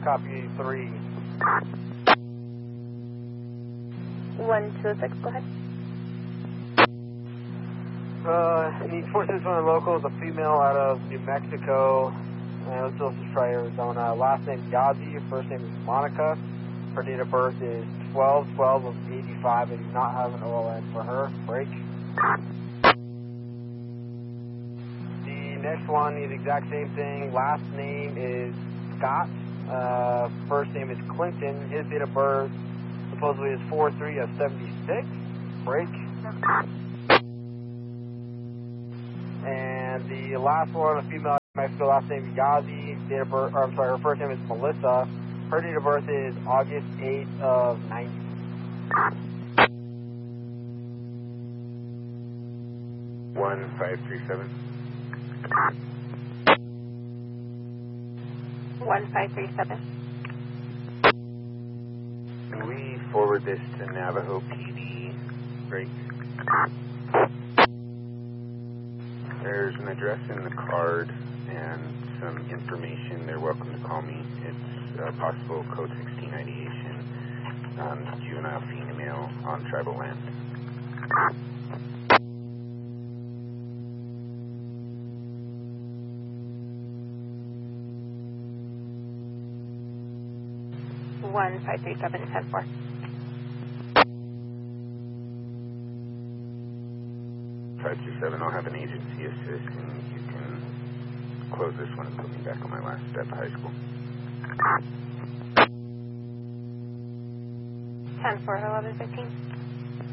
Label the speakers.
Speaker 1: copy 3.
Speaker 2: 126, go ahead.
Speaker 1: Need 461 local is a female out of New Mexico. Let's also try Arizona. Last name Yazi, first name is Monica. Her date of birth is 12/12 of 85. I do not have an OLN for her. Break. The next one is the exact same thing. Last name is Scott. First name is Clinton. His date of birth supposedly is 4/3 of 76. Break. And the last one, a female in Mexico, last name is Yazi. Date of birth, or I'm sorry, her first name is Melissa. Her date of birth is August 8th of 90.
Speaker 3: 1537.
Speaker 2: 1537.
Speaker 3: Can we forward this to Navajo PD? Great. There's an address in the card and some information. They're welcome to call me. It's possible code 16 ideation, juvenile female on tribal land.
Speaker 2: One 537 10-4.
Speaker 3: I'll have an agency assist, and you can close this one and put me back on my last step of high school.
Speaker 2: 10-4 1115.